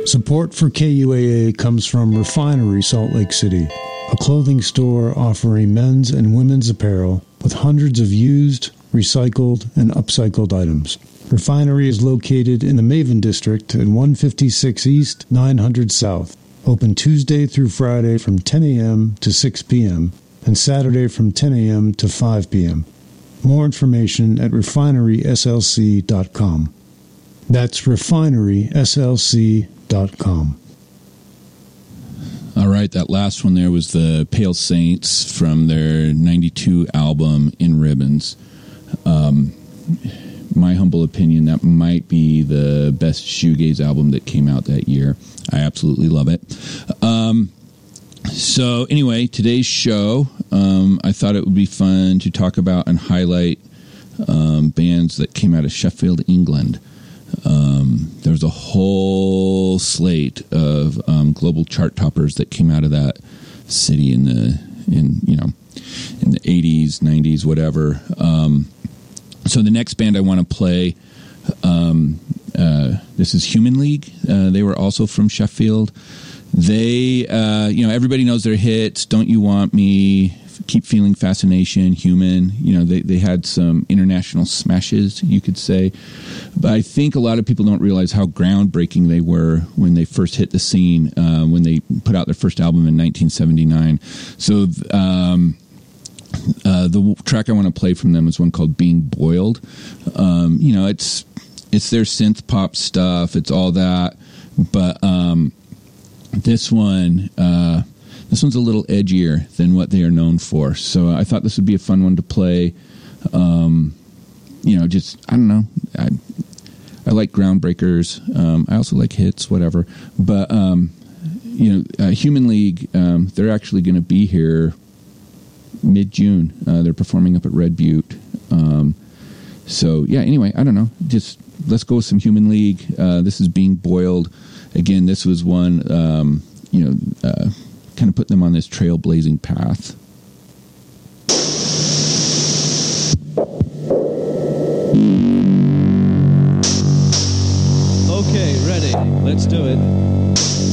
Support for KUAA comes from Refinery Salt Lake City, a clothing store offering men's and women's apparel with hundreds of used, recycled, and upcycled items. Refinery is located in the Maven District at 156 East, 900 South. Open Tuesday through Friday from 10 a.m. to 6 p.m. and Saturday from 10 a.m. to 5 p.m. More information at refineryslc.com. That's refineryslc.com. All right, that last one there was the Pale Saints from their 92 album, In Ribbons. My humble opinion, that might be the best shoegaze album that came out that year. I absolutely love it. So anyway, today's show, I thought it would be fun to talk about and highlight bands that came out of Sheffield, England. There's a whole slate of global chart toppers that came out of that city in the 80s, 90s, whatever. So the next band I want to play, this is Human League. They were also from Sheffield. They, everybody knows their hits. Don't You Want Me, Keep Feeling Fascination, Human. They had some international smashes, you could say. But I think a lot of people don't realize how groundbreaking they were when they first hit the scene, when they put out their first album in 1979. So the track I want to play from them is one called Being Boiled. It's their synth pop stuff. It's all that. But this one's a little edgier than what they are known for. So I thought this would be a fun one to play. I don't know. I like groundbreakers. I also like hits, whatever. But, Human League, they're actually going to be here mid-June. They're performing up at Red Butte. Anyway, I don't know. Just let's go with some Human League. This is Being Boiled. Again, this was one, kind of put them on this trailblazing path.